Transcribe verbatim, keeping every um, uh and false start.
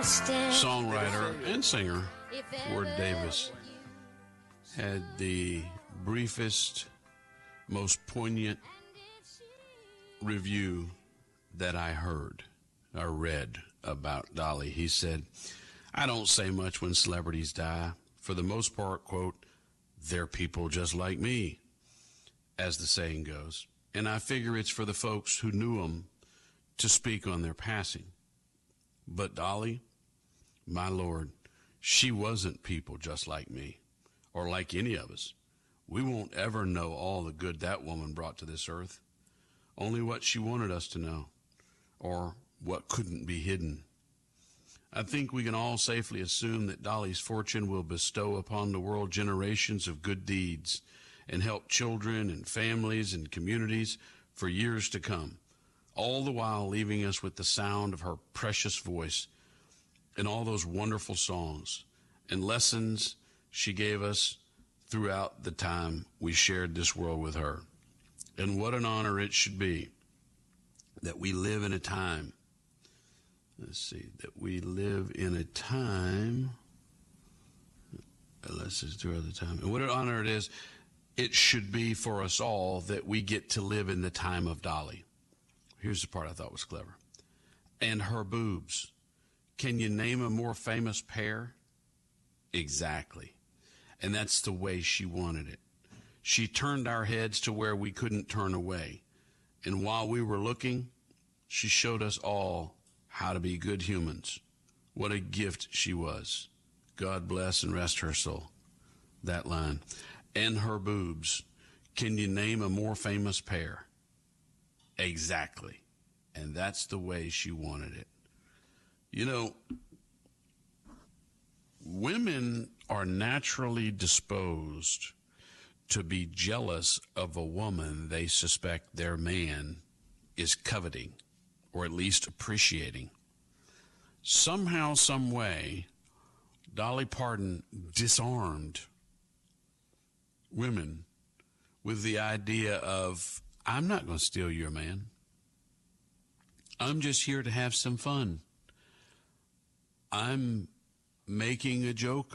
Songwriter and singer Ward Davis had the briefest, most poignant review that I heard or read about Dolly. He said, I don't say much when celebrities die. For the most part, quote, they're people just like me, as the saying goes. And I figure it's for the folks who knew them to speak on their passing. But Dolly, my Lord, she wasn't people just like me or like any of us. We won't ever know all the good that woman brought to this earth, only what she wanted us to know or what couldn't be hidden. I think we can all safely assume that Dolly's fortune will bestow upon the world generations of good deeds and help children and families and communities for years to come, all the while leaving us with the sound of her precious voice and all those wonderful songs and lessons she gave us throughout the time we shared this world with her. And what an honor it should be that we live in a time, let's see, that we live in a time, let's just do other time. And what an honor it is, it should be for us all that we get to live in the time of Dolly. Here's the part I thought was clever. And her boobs. Can you name a more famous pair? Exactly. And that's the way she wanted it. She turned our heads to where we couldn't turn away. And while we were looking, she showed us all how to be good humans. What a gift she was. God bless and rest her soul. That line. And her boobs. Can you name a more famous pair? Exactly. And that's the way she wanted it. You know, women are naturally disposed to be jealous of a woman they suspect their man is coveting or at least appreciating. Somehow, some way, Dolly Parton disarmed women with the idea of, I'm not going to steal your man. I'm just here to have some fun. I'm making a joke